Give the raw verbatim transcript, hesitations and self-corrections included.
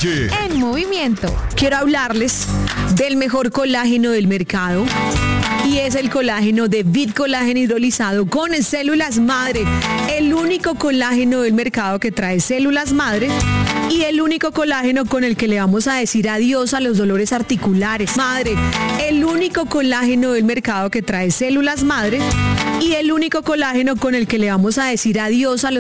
Noche en movimiento. Quiero hablarles del mejor colágeno del mercado y es el colágeno de Vid Colágeno hidrolizado con células madre, el único colágeno del mercado que trae células madre y el único colágeno con el que le vamos a decir adiós a los dolores articulares. Madre, el único colágeno del mercado que trae células madre y el único colágeno con el que le vamos a decir adiós a los